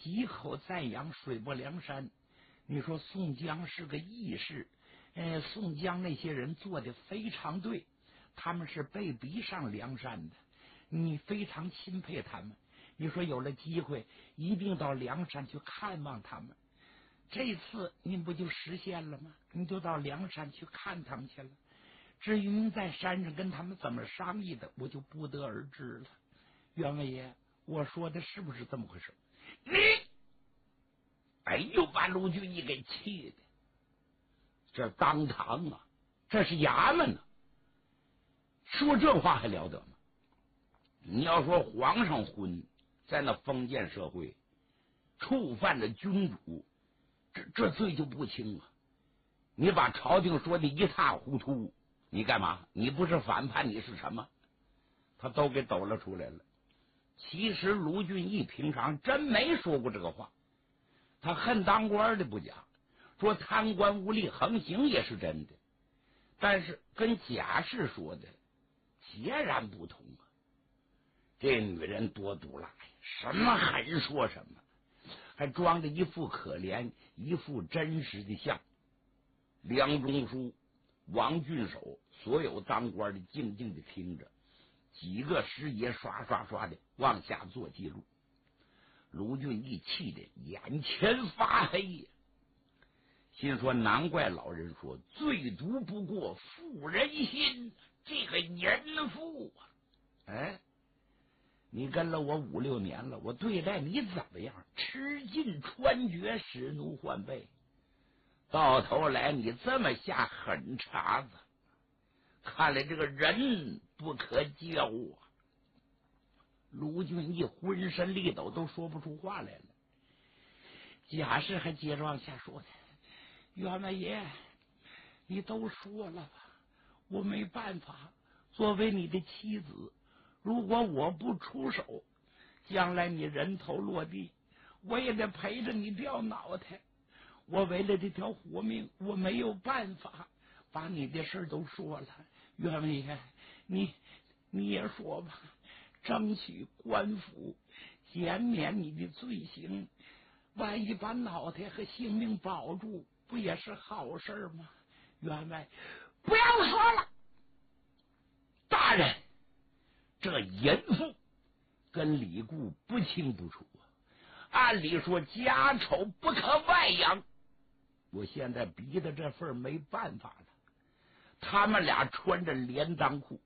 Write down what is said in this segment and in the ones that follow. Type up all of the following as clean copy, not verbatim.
几口赞扬水泊梁山。你说宋江是个义士，宋江那些人做的非常对，他们是被逼上梁山的，你非常钦佩他们。你说有了机会一定到梁山去看望他们，这次您不就实现了吗？你就到梁山去看他们去了。至于您在山上跟他们怎么商议的，我就不得而知了。员外爷，我说的是不是这么回事？ 你哎呦，把卢俊义给气的，这当堂啊，这是衙门呢，说这话还了得吗？你要说皇上昏，在那封建社会触犯了君主，这罪就不轻啊！你把朝廷说的一塌糊涂，你干嘛？你不是反叛，你是什么？他都给抖了出来了。其实卢俊义平常真没说过这个话，他恨当官的不假，说贪官污吏横行也是真的，但是跟贾氏说的截然不同啊！这女人多毒辣呀，什么狠说什么，还装着一副可怜、一副真实的相。梁中书、王郡守，所有当官的静静的听着，几个师爷刷刷刷的往下做记录。卢俊义气得眼前发黑呀，心说难怪老人说最毒不过妇人心，这个淫妇啊！哎，你跟了我5、6年了，我对待你怎么样？吃尽穿绝，使奴换背，到头来你这么下狠茬子，看来这个人不可交啊！卢俊义浑身力抖，都说不出话来了。贾氏还接着往下说呢：“员外爷，你都说了吧，我没办法。作为你的妻子，如果我不出手，将来你人头落地，我也得陪着你掉脑袋。我为了这条活命，我没有办法把你的事都说了。员外爷，你也说吧。”争取官府减免你的罪行，万一把脑袋和性命保住，不也是好事吗？员外， 不要说了，大人，这淫妇跟李固不清不楚啊！按理说家丑不可外扬，我现在逼的这份没办法了。他们俩穿着连裆裤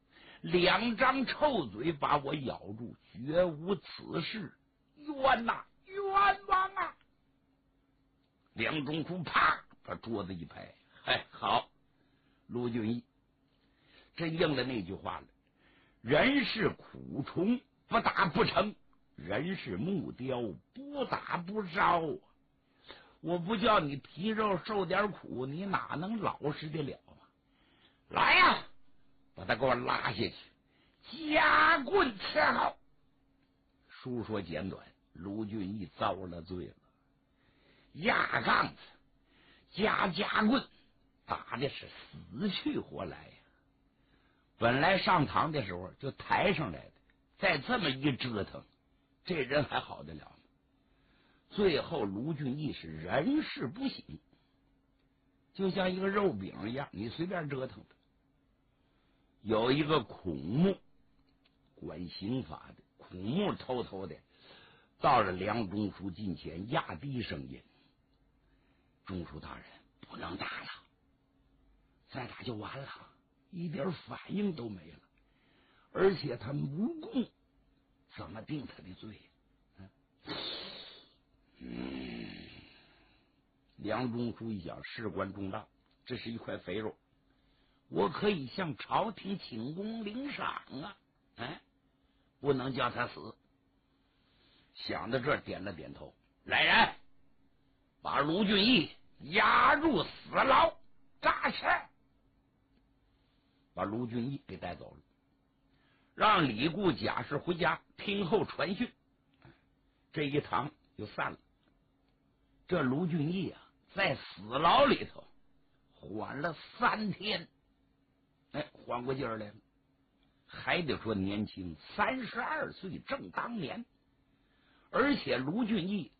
，2张臭嘴把我咬住，绝无此事，冤呐，冤枉啊！梁中书啪把桌子一拍，嗨，好，卢俊义真应了那句话了：人是苦虫，不打不成；人是木雕，不打不着。我不叫你皮肉受点苦，你哪能老实得了啊？来呀，把他给我拉下去，夹棍伺候。书说简短，卢俊义遭了罪了，压杠子夹棍，打的是死去活来呀！本来上堂的时候就抬上来的，再这么一折腾，这人还好得了吗？最后卢俊义是人事不省，就像一个肉饼一样，你随便折腾的。有一个孔目管刑法的，孔目偷偷的到了梁中书近前，压低声音：“中书大人，不能打了，再打就完了，一点反应都没了。而且他无辜，怎么定他的罪？”梁中书一想，事关重大，这是一块肥肉，我可以向朝廷请功领赏啊！不能叫他死。想到这儿，点了点头，来人，把卢俊义押入死牢，诈尸，把卢俊义给带走了，让李固、贾氏回家听候传讯。这一堂就散了。这卢俊义啊，在死牢里头缓了3天，缓过劲儿来了。还得说年轻，32岁正当年，而且卢俊义